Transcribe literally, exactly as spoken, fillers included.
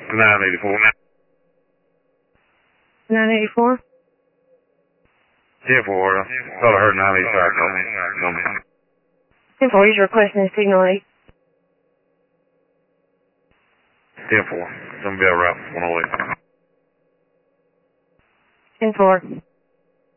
nine eighty-four. nine eighty-four? ten four. I thought I heard nine eighty-five number. ten four, he's requesting a signal eight. ten four. It's going to be all right. one oh eight. ten four.